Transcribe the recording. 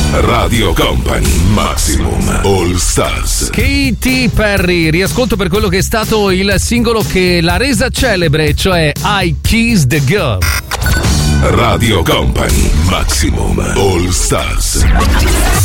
Radio Company, Maximum All Stars. Katy Perry, riascolto per quello che è stato il singolo che l'ha resa celebre, cioè I Kissed the Girl. Radio Company, Maximum All Stars.